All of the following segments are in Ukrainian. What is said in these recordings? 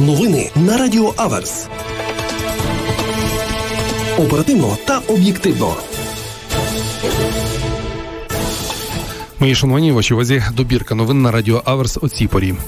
Новини на Радіо Аверс. Оперативно та об'єктивно. Мої шановані, вашій увазі добірка новин на Радіо Аверс о цій порі.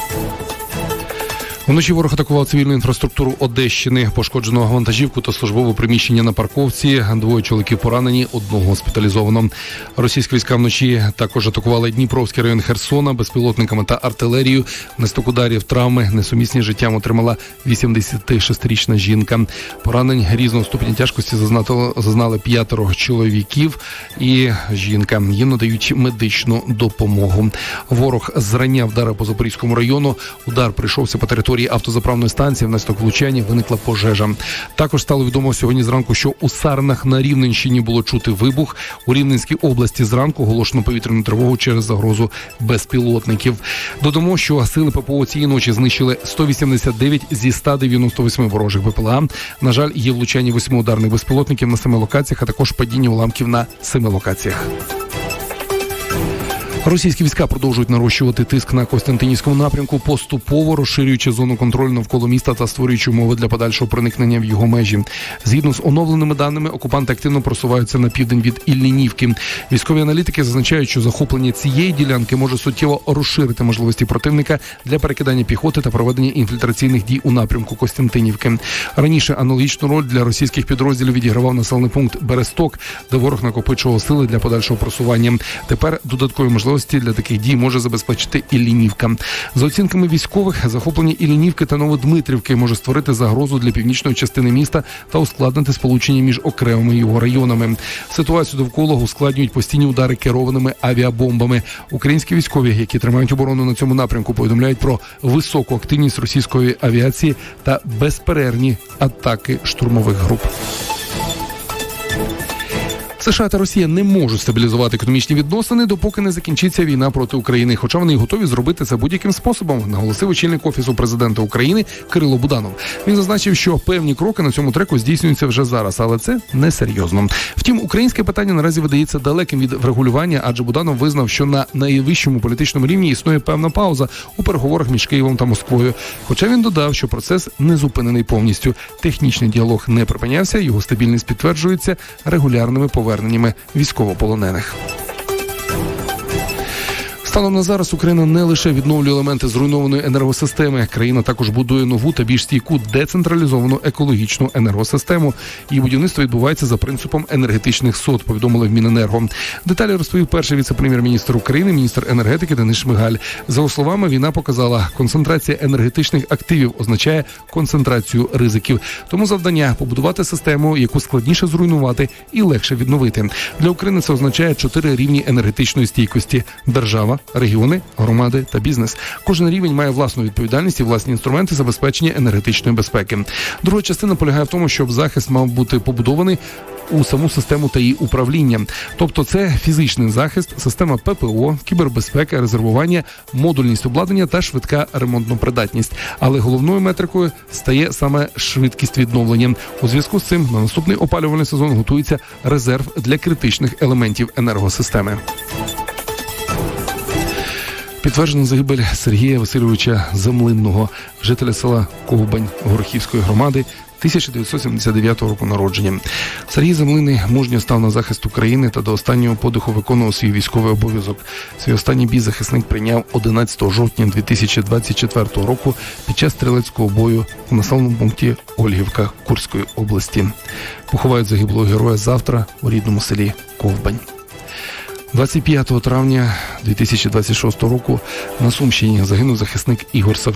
Вночі ворог атакував цивільну інфраструктуру Одещини. Пошкоджено вантажівку та службове приміщення на парковці. 2 чоловіків поранені, 1 госпіталізовано. Російські війська вночі також атакували Дніпровський район Херсона безпілотниками та артилерією. Внаслідок ударів травми несумісні з життям отримала 86-річна жінка. Поранень різного ступеня тяжкості зазнали 5 чоловіків і жінка. Їм надають медичну допомогу. Ворог зрання вдарив по Запорізькому району. Удар прийшовся по території автозаправної станції. Внаслідок влучання виникла пожежа. Також стало відомо сьогодні зранку, що у Сарнах на Рівненщині було чути вибух. У Рівненській області зранку оголошено повітряну тривогу через загрозу безпілотників. Додамо, що сили ППО цієї ночі знищили 189 зі 198 ворожих БПЛА. На жаль, є влучання 8 ударних безпілотників на 7 локаціях, а також падіння уламків на 7 локаціях. Російські війська продовжують нарощувати тиск на Костянтинівському напрямку, поступово розширюючи зону контролю навколо міста та створюючи умови для подальшого проникнення в його межі. Згідно з оновленими даними, окупанти активно просуваються на південь від Ільнінівки. Військові аналітики зазначають, що захоплення цієї ділянки може суттєво розширити можливості противника для перекидання піхоти та проведення інфільтраційних дій у напрямку Костянтинівки. Раніше аналогічну роль для російських підрозділів відігравав населений пункт Бересток, де ворог накопичував сили для подальшого просування. Тепер додаткові можливості для таких дій може забезпечити Іллінівка. За оцінками військових, захоплення Іллінівки та Новодмитрівки може створити загрозу для північної частини міста та ускладнити сполучення між окремими його районами. Ситуацію довкола ускладнюють постійні удари керованими авіабомбами. Українські військові, які тримають оборону на цьому напрямку, повідомляють про високу активність російської авіації та безперервні атаки штурмових груп. США та Росія не можуть стабілізувати економічні відносини, допоки не закінчиться війна проти України. Хоча вони й готові зробити це будь-яким способом, наголосив очільник Офісу президента України Кирило Буданов. Він зазначив, що певні кроки на цьому треку здійснюються вже зараз, але це несерйозно. Втім, українське питання наразі видається далеким від врегулювання, адже Буданов визнав, що на найвищому політичному рівні існує певна пауза у переговорах між Києвом та Москвою. Хоча він додав, що процес не зупинений повністю. Технічний діалог не припинявся, його стабільність підтверджується регулярними поверненнями військовополонених. Станом на зараз Україна не лише відновлює елементи зруйнованої енергосистеми. Країна також будує нову та більш стійку децентралізовану екологічну енергосистему. Її будівництво відбувається за принципом енергетичних сот, повідомили в Міненерго. Деталі розповів перший віце-прем'єр-міністр України, міністр енергетики Денис Шмигаль. За його словами, війна показала, концентрація енергетичних активів означає концентрацію ризиків. Тому завдання – побудувати систему, яку складніше зруйнувати і легше відновити. Для України це означає 4 рівні енергетичної стійкості – держава, регіони, громади та бізнес. Кожен рівень має власну відповідальність і власні інструменти забезпечення енергетичної безпеки. Друга частина полягає в тому, щоб захист мав бути побудований у саму систему та її управління. Тобто це фізичний захист, система ППО, кібербезпека, резервування, модульність обладнання та швидка ремонтно-придатність. Але головною метрикою стає саме швидкість відновлення. У зв'язку з цим на наступний опалювальний сезон готується резерв для критичних елементів енергосистеми. Підтверджена загибель Сергія Васильовича Землинного, жителя села Ковбань Горохівської громади, 1979 року народження. Сергій Землинний мужньо став на захист України та до останнього подиху виконував свій військовий обов'язок. Свій останній бій захисник прийняв 11 жовтня 2024 року під час стрілецького бою в населеному пункті Ольгівка Курської області. Поховають загиблого героя завтра у рідному селі Ковбань. 25 травня 2026 року на Сумщині загинув захисник Ігор Савчук.